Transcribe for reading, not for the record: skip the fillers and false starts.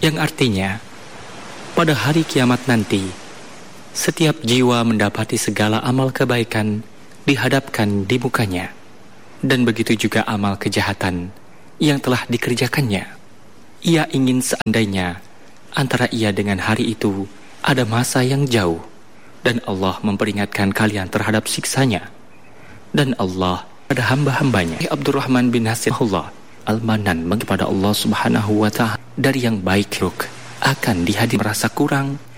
Yang artinya, pada hari kiamat nanti, setiap jiwa mendapati segala amal kebaikan dihadapkan di mukanya, dan begitu juga amal kejahatan yang telah dikerjakannya. Ia ingin seandainya antara ia dengan hari itu ada masa yang jauh, dan Allah memperingatkan kalian terhadap siksanya. Dan Allah pada hamba-hambanya. Abdurrahman bin Nasir Allah Al-Manan kepada Allah Subhanahu wa Ta'ala dari yang baik akan dihadiri merasa kurang